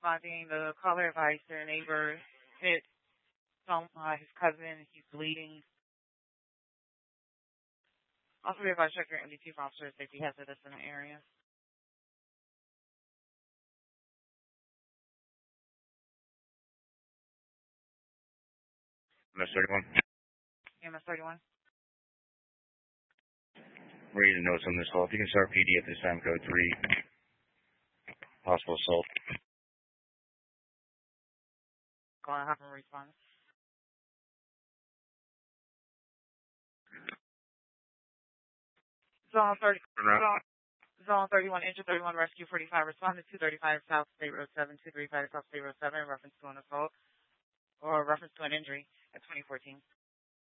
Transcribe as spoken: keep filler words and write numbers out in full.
responding. The caller advised their neighbor hit some, uh, his cousin. He's bleeding. Also, we advise check your M D T for officer safety hazardous in the area. M S thirty-one. M S thirty-one. Reading notes on this call. If you can start P D at this time, code three. Possible assault. Go on, have him respond. Zone thirty. Zone, zone thirty-one, engine thirty-one, rescue forty-five. Responded two thirty-five South State Road seven, two thirty-five South State Road seven, in reference to an assault or reference to an injury at twenty fourteen.